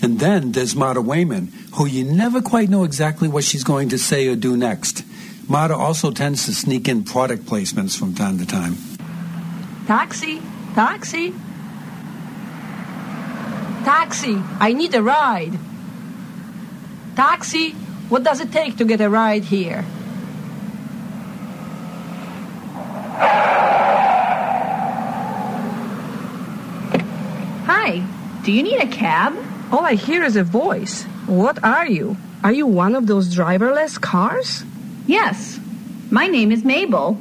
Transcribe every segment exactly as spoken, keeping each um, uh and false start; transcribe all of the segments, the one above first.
And then there's Marta Wayman, who you never quite know exactly what she's going to say or do next. Marta also tends to sneak in product placements from time to time. Taxi, taxi. Taxi, I need a ride. Taxi, what does it take to get a ride here? Hi, do you need a cab? All I hear is a voice. What are you? Are you one of those driverless cars? Yes, my name is Mabel.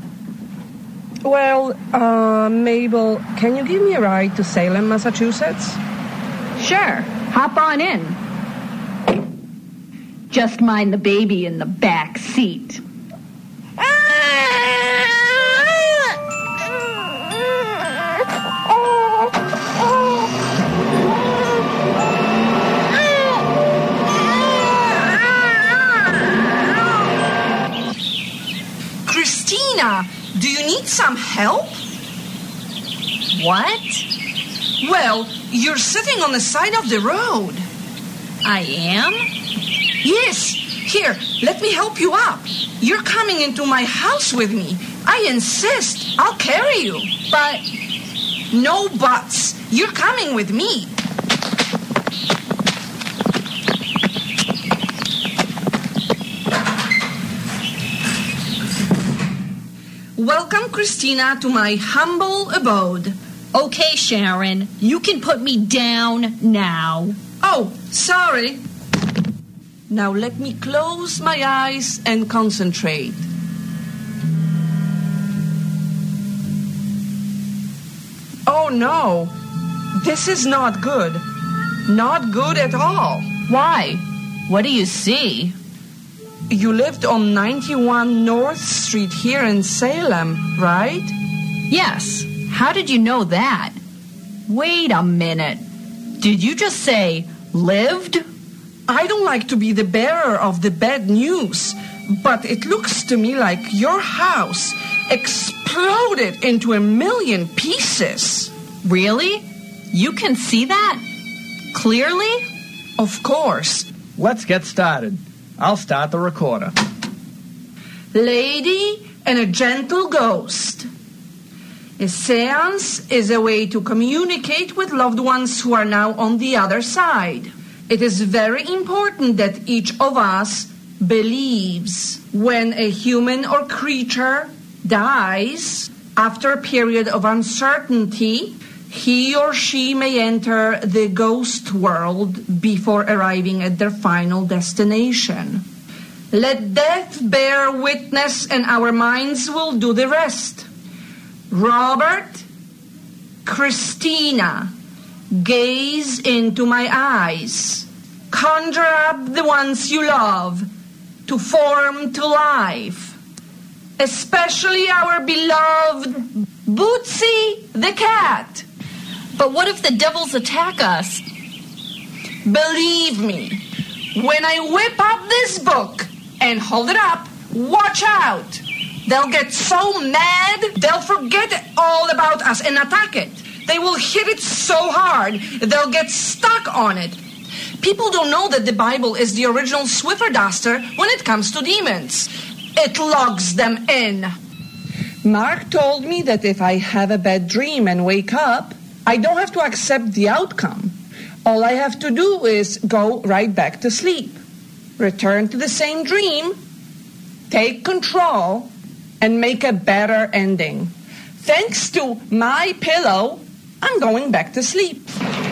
Well, uh, Mabel, can you give me a ride to Salem, Massachusetts? Sure, hop on in. Just mind the baby in the back seat. Christina, do you need some help? What? Well, you're sitting on the side of the road. I am? Yes. Here, let me help you up. You're coming into my house with me. I insist. I'll carry you. But... No buts. You're coming with me. Welcome, Christina, to my humble abode. Okay, Sharon, you can put me down now. Oh, sorry. Now let me close my eyes and concentrate. Oh, no. This is not good. Not good at all. Why? What do you see? You lived on ninety-one North Street here in Salem, right? Yes. How did you know that? Wait a minute. Did you just say lived? I don't like to be the bearer of the bad news, but it looks to me like your house exploded into a million pieces. Really? You can see that? Clearly? Of course. Let's get started. I'll start the recorder. Lady and a gentle ghost. A seance is a way to communicate with loved ones who are now on the other side. It is very important that each of us believes when a human or creature dies after a period of uncertainty, he or she may enter the ghost world before arriving at their final destination. Let death bear witness and our minds will do the rest. Robert, Christina, gaze into my eyes. Conjure up the ones you love to form to life. Especially our beloved Bootsy the cat. But what if the devils attack us? Believe me, when I whip up this book and hold it up, watch out. They'll get so mad, they'll forget all about us and attack it. They will hit it so hard, they'll get stuck on it. People don't know that the Bible is the original Swiffer duster when it comes to demons. It logs them in. Mark told me that if I have a bad dream and wake up, I don't have to accept the outcome. All I have to do is go right back to sleep, return to the same dream, take control, and make a better ending. Thanks to my pillow, I'm going back to sleep.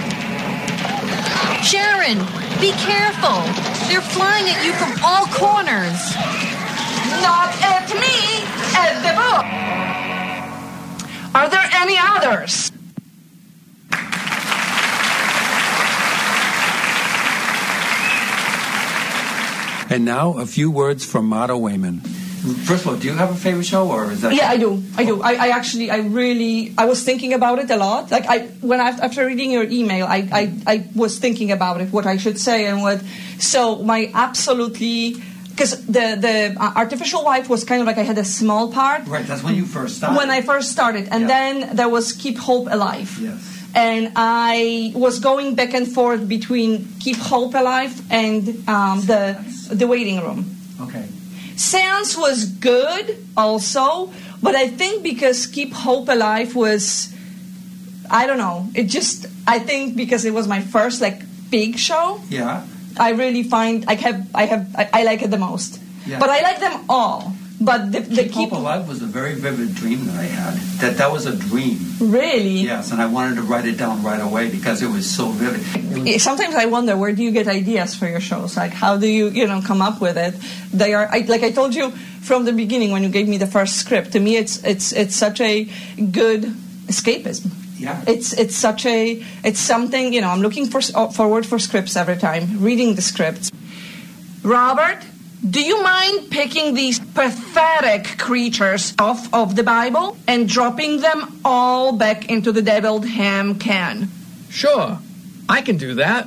Sharon, be careful. They're flying at you from all corners. Not at me, at the book. Are there any others? And now, a few words from Marta Wayman. First of all, do you have a favorite show, or is that... Yeah, I do. I do. I, I actually, I really, I was thinking about it a lot. Like, I, when I, after reading your email, I, I, I was thinking about it, what I should say and what... So, my absolutely... Because the, the uh, Artificial Wife was kind of like I had a small part. Right, that's when you first started. When I first started. And yeah. then there was Keep Hope Alive. Yes. and I was going back and forth between Keep Hope Alive and um, the the waiting room. Okay. Seance was good also, but I think because Keep Hope Alive was, I don't know, it just, I think because it was my first like big show. Yeah. I really find I have I have I, I like it the most. Yeah. But I like them all. But the, the Keep Hope Alive was a very vivid dream that I had. That that was a dream. Really? Yes, and I wanted to write it down right away because it was so vivid. It was, sometimes I wonder, where do you get ideas for your shows? Like, how do you, you know, come up with it? They are, I, like I told you from the beginning when you gave me the first script. To me, it's it's it's such a good escapism. Yeah. It's it's such a it's something, you know. I'm looking for forward for scripts every time, reading the scripts. Robert, do you mind picking these pathetic creatures off of the Bible and dropping them all back into the deviled ham can? Sure, I can do that.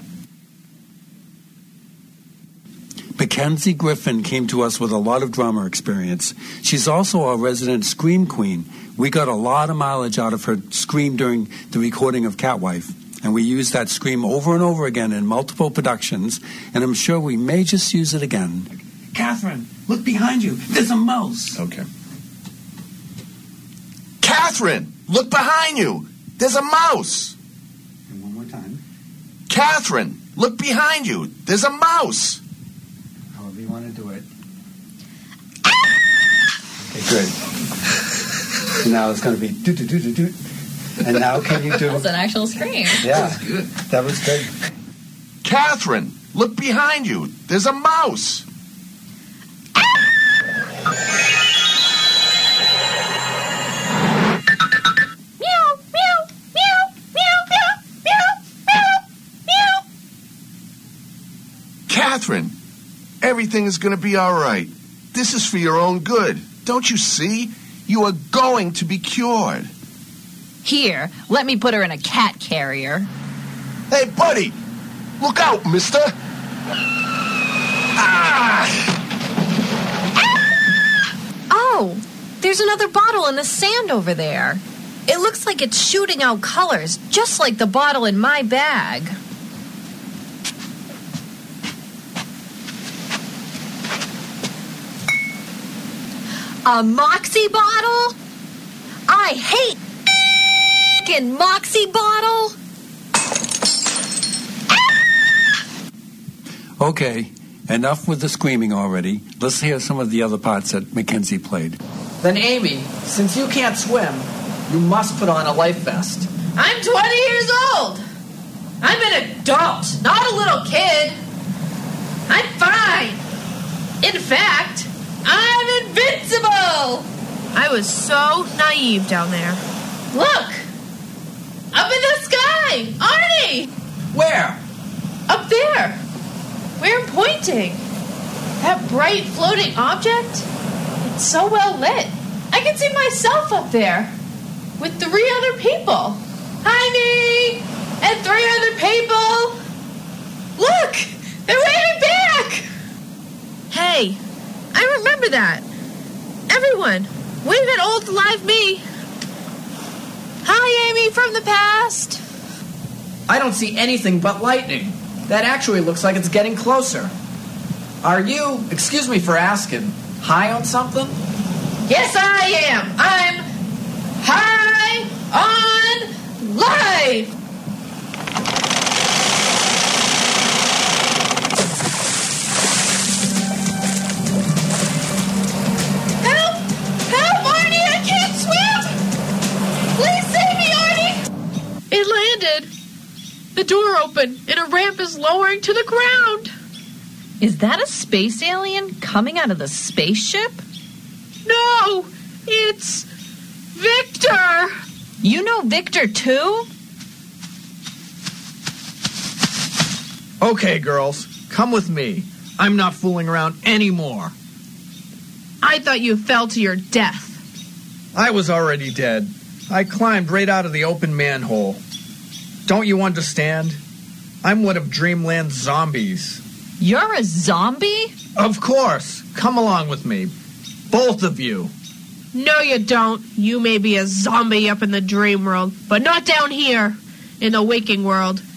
Mackenzie Griffin came to us with a lot of drama experience. She's also our resident scream queen. We got a lot of mileage out of her scream during the recording of Catwife, and we used that scream over and over again in multiple productions, and I'm sure we may just use it again. Catherine, look behind you. There's a mouse. Okay. Catherine, look behind you. There's a mouse. And one more time. Catherine, look behind you. There's a mouse. However you want to do it. Okay, good. So now it's going to be do do do do do. And now can you do? That's an actual scream. Yeah, that was good. Catherine, look behind you. There's a mouse. Catherine, everything is going to be all right. This is for your own good. Don't you see? You are going to be cured. Here, let me put her in a cat carrier. Hey, buddy, look out, mister. Ah! Oh, there's another bottle in the sand over there. It looks like it's shooting out colors, just like the bottle in my bag. A Moxie bottle? I hate f***ing Moxie bottle. Okay, enough with the screaming already. Let's hear some of the other parts that Mackenzie played. Then, Amy, since you can't swim, you must put on a life vest. I'm twenty years old. I'm an adult, not a little kid. I'm fine. In fact, I'm invincible. I was so naive down there. Look, up in the sky, Arnie. Where? Up there, where I'm pointing. That bright floating object, it's so well lit. I can see myself up there with three other people. Hi, me, and three other people. Look, they're waving back. Hey, I remember that. Everyone, wave at old live me. Hi, Amy from the past. I don't see anything but lightning. That actually looks like it's getting closer. Are you, excuse me for asking, high on something? Yes, I am. I'm high on life. Help! Help, Arnie! I can't swim! Please save me, Arnie! It landed. The door opened and a ramp is lowering to the ground. Is that a space alien coming out of the spaceship? No, it's Victor. You know Victor too? Okay, girls, come with me. I'm not fooling around anymore. I thought you fell to your death. I was already dead. I climbed right out of the open manhole. Don't you understand? I'm one of Dreamland's zombies. You're a zombie? Of course. Come along with me. Both of you. No, you don't. You may be a zombie up in the dream world, but not down here. in the waking world.